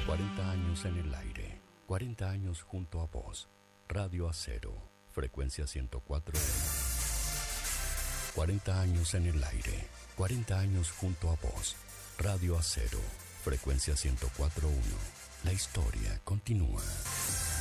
40 años en el aire, 40 años junto a vos. Radio Acero, frecuencia 104. 40 años en el aire, 40 años junto a vos. Radio Acero, frecuencia 104.1. La historia continúa.